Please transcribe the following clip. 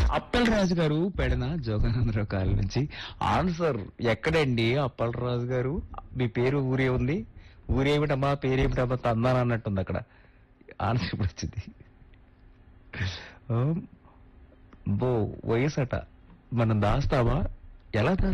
అప్పల్ రాజు గారు పెడన జోగానందరావు కాలం నుంచి ఆన్సర్ ఎక్కడండి అప్పల్ రాజు గారు? మీ పేరు ఊరే ఉంది, ఊరేమిటమ్మా పేరేమిటమ్మా తందాన అన్నట్టుంది అక్కడ. ఆన్సర్ ఇప్పుడు వచ్చింది. ఆ, బో వయసట మనం దాస్తావా? ఎలా